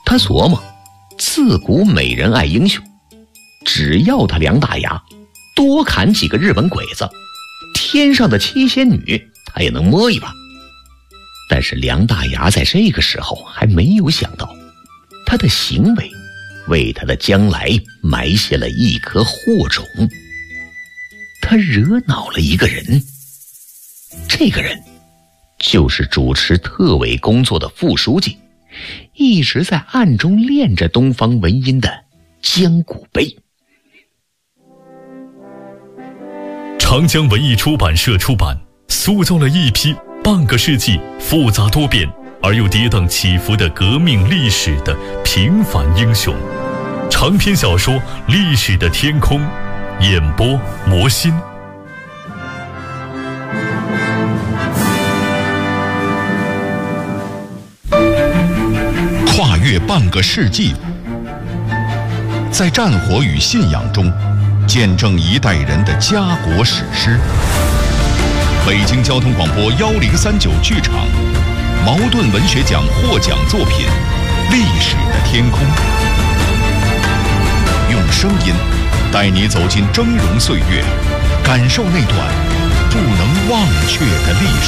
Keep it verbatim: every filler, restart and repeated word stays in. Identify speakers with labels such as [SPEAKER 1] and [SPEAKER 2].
[SPEAKER 1] 他琢磨，自古美人爱英雄，只要他梁大牙多砍几个日本鬼子，天上的七仙女他也能摸一把。但是梁大牙在这个时候还没有想到，他的行为为他的将来埋下了一颗祸种。他惹恼了一个人，这个人就是主持特委工作的副书记，一直在暗中练着东方文音的江古碑。
[SPEAKER 2] 长江文艺出版社出版，塑造了一批半个世纪复杂多变而又跌宕起伏的革命历史的平凡英雄。长篇小说《历史的天空》，演播魔心。
[SPEAKER 3] 跨越半个世纪，在战火与信仰中见证一代人的家国史诗。北京交通广播幺零三九剧场，茅盾文学奖获奖作品《历史的天空》，用声音带你走进峥嵘岁月，感受那段不能忘却的历史。